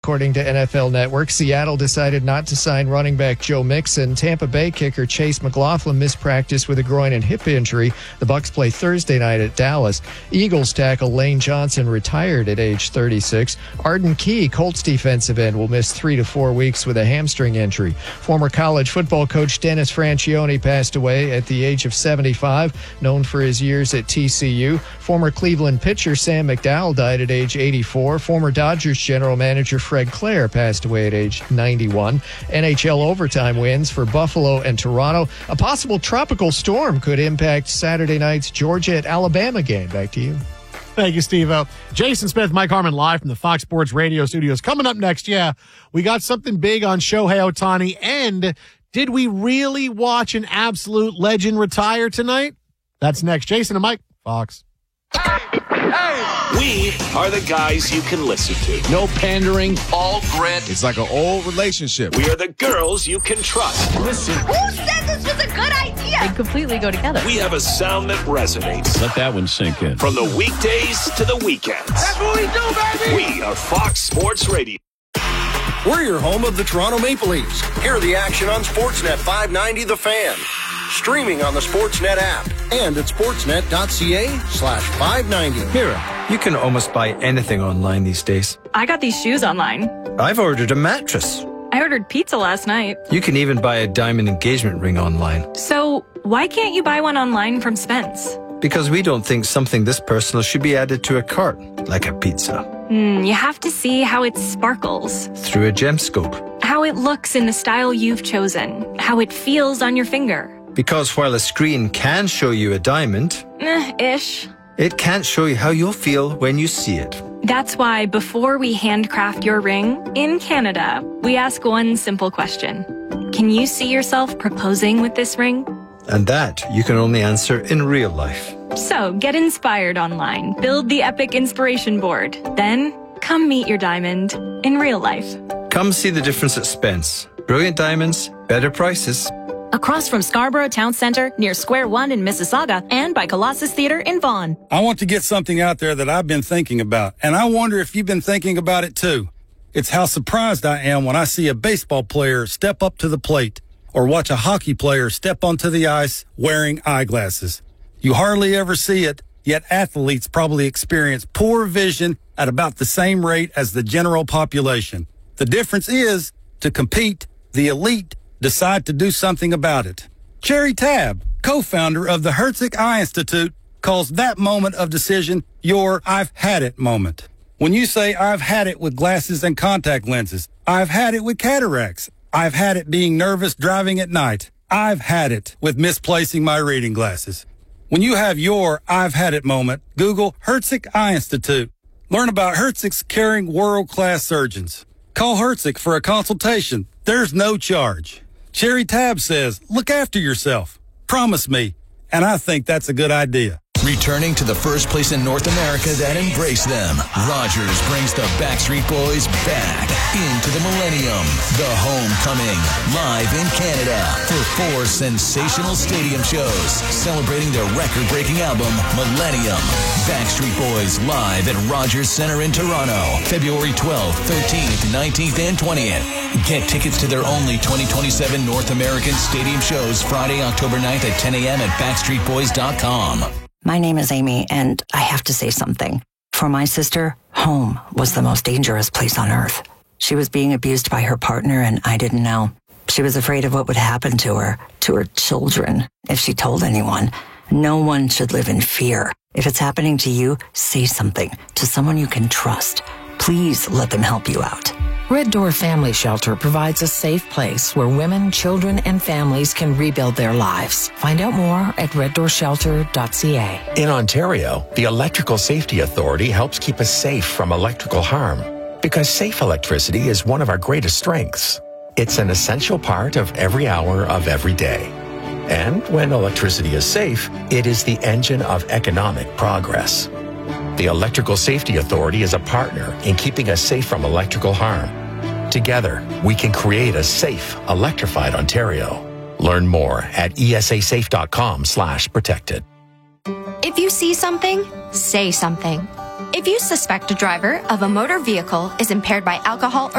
according to NFL Network. Seattle decided not to sign running back Joe Mixon. Tampa Bay kicker Chase McLaughlin missed practice with a groin and hip injury. The Bucs play Thursday night at Dallas. Eagles tackle Lane Johnson retired at age 36. Arden Key, Colts defensive end, will miss 3 to 4 weeks with a hamstring injury. Former college football coach Dennis Franchione passed away at the age of 75, known for his years at TCU. Former Cleveland pitcher Sam McDowell died at age 84. Former Dodgers general manager Fred Clare passed away at age 91. NHL overtime wins for Buffalo and Toronto. A possible tropical storm could impact Saturday night's Georgia at Alabama game. Back to you. Thank you, Steve-O. Jason Smith, Mike Harmon live from the Fox Sports Radio studios. Coming up next, we got something big on Shohei Ohtani. And did we really watch an absolute legend retire tonight? That's next. Jason and Mike, Fox. We are the guys you can listen to. No pandering, all grit. It's like an old relationship. We are the girls you can trust. Listen. Who said this was a good idea? They completely go together. We have a sound that resonates. Let that one sink in. From the weekdays to the weekends. That's what we do, baby. We are Fox Sports Radio. We're your home of the Toronto Maple Leafs. Hear the action on Sportsnet 590 The Fan. Streaming on the Sportsnet app and at sportsnet.ca/590. Mira, you can almost buy anything online these days. I got these shoes online. I've ordered a mattress. I ordered pizza last night. You can even buy a diamond engagement ring online. So why can't you buy one online from Spence? Because we don't think something this personal should be added to a cart, like a pizza. You have to see how it sparkles. Through a gemscope. How it looks in the style you've chosen. How it feels on your finger. Because while a screen can show you a diamond, ish, it can't show you how you'll feel when you see it. That's why before we handcraft your ring, in Canada, we ask one simple question. Can you see yourself proposing with this ring? And that you can only answer in real life. So get inspired online. Build the epic inspiration board. Then come meet your diamond in real life. Come see the difference at Spence. Brilliant diamonds, better prices. Across from Scarborough Town Center, near Square One in Mississauga, and by Colossus Theater in Vaughan. I want to get something out there that I've been thinking about, and I wonder if you've been thinking about it too. It's how surprised I am when I see a baseball player step up to the plate or watch a hockey player step onto the ice wearing eyeglasses. You hardly ever see it, yet athletes probably experience poor vision at about the same rate as the general population. The difference is, to compete, the elite decide to do something about it. Cherry Tab, co-founder of the Herzig Eye Institute, calls that moment of decision your I've had it moment. When you say I've had it with glasses and contact lenses, I've had it with cataracts, I've had it being nervous driving at night, I've had it with misplacing my reading glasses. When you have your I've had it moment, Google Herzig Eye Institute. Learn about Herzig's caring world-class surgeons. Call Herzig for a consultation. There's no charge. Cherry Tab says, look after yourself. Promise me. And I think that's a good idea. Returning to the first place in North America that embraced them, Rogers brings the Backstreet Boys back into the millennium. The Homecoming, live in Canada for 4 sensational stadium shows celebrating their record-breaking album, Millennium. Backstreet Boys live at Rogers Centre in Toronto, February 12th, 13th, 19th, and 20th. Get tickets to their only 2027 North American stadium shows Friday, October 9th at 10 a.m. at backstreetboys.com. My name is Amy, and I have to say something. For my sister, home was the most dangerous place on earth. She was being abused by her partner, and I didn't know. She was afraid of what would happen to her children, if she told anyone. No one should live in fear. If it's happening to you, say something to someone you can trust. Please let them help you out. Red Door Family Shelter provides a safe place where women, children, and families can rebuild their lives. Find out more at reddoorshelter.ca. In Ontario, the Electrical Safety Authority helps keep us safe from electrical harm because safe electricity is one of our greatest strengths. It's an essential part of every hour of every day. And when electricity is safe, it is the engine of economic progress. The Electrical Safety Authority is a partner in keeping us safe from electrical harm. Together, we can create a safe, electrified Ontario. Learn more at esasafe.com/protected. If you see something, say something. If you suspect a driver of a motor vehicle is impaired by alcohol or